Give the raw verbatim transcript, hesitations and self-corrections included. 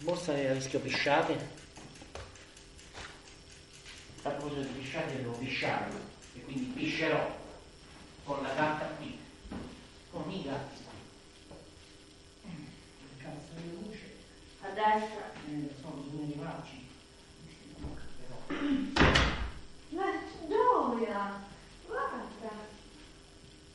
Mostra il rischio pisciate. A proposito di pisciate, devo pisciarlo e quindi piscerò con la carta qui, con i gatti. Il cazzo di luce. A destra. Eh, sono bisogno di marci.